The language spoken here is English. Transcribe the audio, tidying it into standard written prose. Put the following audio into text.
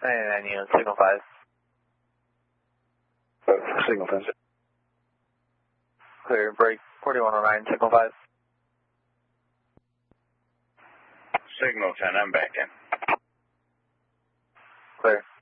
99 units, signal 5. Signal 10. Clear, break, 4109, signal 5. Signal 10, I'm back in. Clear.